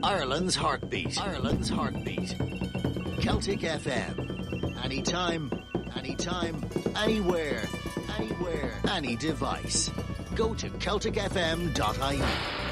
Ireland's heartbeat. Ireland's heartbeat. Celtic FM. Anytime, anytime, anywhere, anywhere, any device. Go to CelticFM.ie.